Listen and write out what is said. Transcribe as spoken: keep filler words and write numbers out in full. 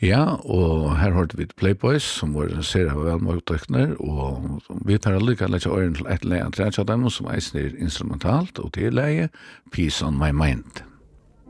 Ja, og her hørte vi Playboys, som var en serie av velmågtøkner, og vi tar allike litt av øren til et leie av dem, som eisen er instrumentalt, og det er leie Peace on My Mind.